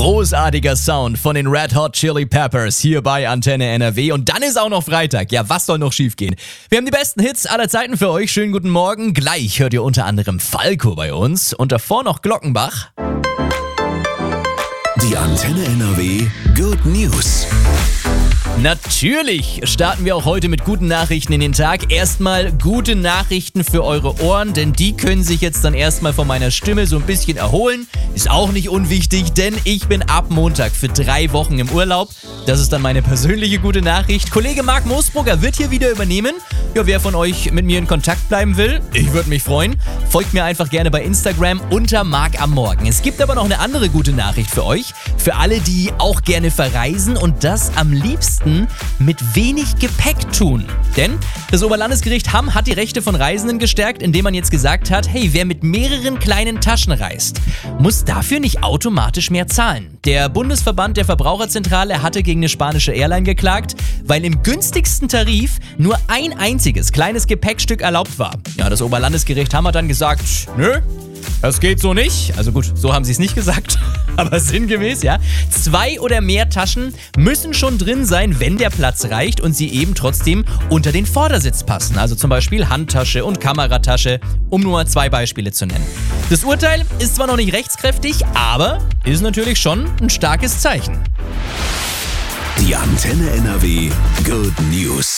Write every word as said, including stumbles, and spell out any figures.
Großartiger Sound von den Red Hot Chili Peppers hier bei Antenne N R W. Und dann ist auch noch Freitag. Ja, was soll noch schiefgehen? Wir haben die besten Hits aller Zeiten für euch. Schönen guten Morgen. Gleich hört ihr unter anderem Falco bei uns und davor noch Glockenbach. Die Antenne N R W Good News. Natürlich starten wir auch heute mit guten Nachrichten in den Tag. Erstmal gute Nachrichten für eure Ohren, denn die können sich jetzt dann erstmal von meiner Stimme so ein bisschen erholen. Ist auch nicht unwichtig, denn ich bin ab Montag für drei Wochen im Urlaub. Das ist dann meine persönliche gute Nachricht. Kollege Marc Moosbrugger wird hier wieder übernehmen. Ja, wer von euch mit mir in Kontakt bleiben will, ich würde mich freuen. Folgt mir einfach gerne bei Instagram unter Marc am Morgen. Es gibt aber noch eine andere gute Nachricht für euch. Für alle, die auch gerne verreisen und das am liebsten mit wenig Gepäck tun. Denn das Oberlandesgericht Hamm hat die Rechte von Reisenden gestärkt, indem man jetzt gesagt hat, hey, wer mit mehreren kleinen Taschen reist, muss dafür nicht automatisch mehr zahlen. Der Bundesverband der Verbraucherzentrale hatte gegen eine spanische Airline geklagt, weil im günstigsten Tarif nur ein einziges kleines Gepäckstück erlaubt war. Ja, das Oberlandesgericht Hamm hat dann gesagt, nö, das geht so nicht. Also gut, so haben sie es nicht gesagt, aber sinngemäß, ja. Zwei oder mehr Taschen müssen schon drin sein, wenn der Platz reicht und sie eben trotzdem unter den Vordersitz passen. Also zum Beispiel Handtasche und Kameratasche, um nur mal zwei Beispiele zu nennen. Das Urteil ist zwar noch nicht rechtskräftig, aber ist natürlich schon ein starkes Zeichen. Die Antenne N R W Good News.